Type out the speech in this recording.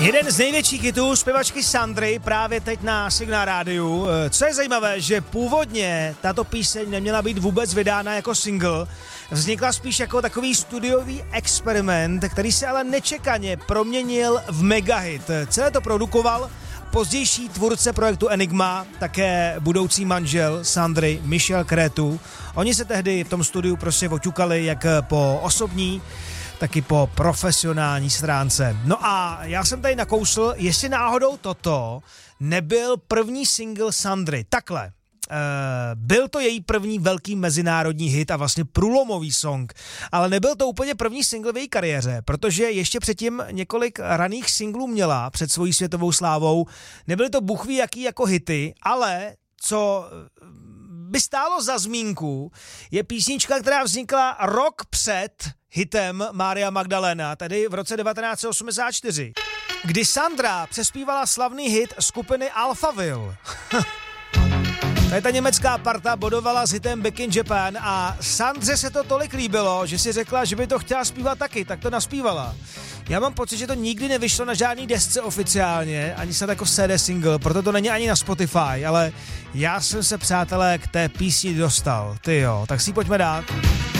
Jeden z největších hitů zpěvačky Sandry právě teď na Signál rádiu. Co je zajímavé, že původně tato píseň neměla být vůbec vydána jako single. Vznikla spíš jako takový studiový experiment, který se ale nečekaně proměnil v megahit. Celé to produkoval pozdější tvůrce projektu Enigma, také budoucí manžel Sandry, Michel Cretu. Oni se tehdy v tom studiu prostě oťukali jak po osobní, taky po profesionální stránce. No a já jsem tady nakousl, jestli náhodou toto nebyl první single Sandry. Takhle. Byl to její první velký mezinárodní hit a vlastně průlomový song, ale nebyl to úplně první single v její kariéře, protože ještě předtím několik raných singlů měla před svojí světovou slávou. Nebyly to buchví jaký jako hity, ale co by stálo za zmínku, je písnička, která vznikla rok před hitem Mária Magdalena, tedy v roce 1984, kdy Sandra přespívala slavný hit skupiny Alphaville. Tady ta německá parta bodovala s hitem Back in Japan a Sandře se to tolik líbilo, že si řekla, že by to chtěla zpívat taky, tak to naspívala. Já mám pocit, že to nikdy nevyšlo na žádný desce oficiálně, ani snad jako CD single, proto to není ani na Spotify, ale já jsem se, přátelé, k té písni dostal. Ty jo, tak si ji pojďme dát.